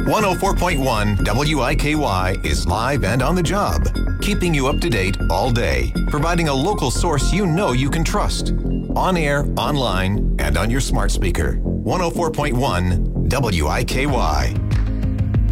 104.1 WIKY is live and on the job, keeping you up to date all day, providing a local source you know you can trust. On air, online, and on your smart speaker. 104.1 WIKY.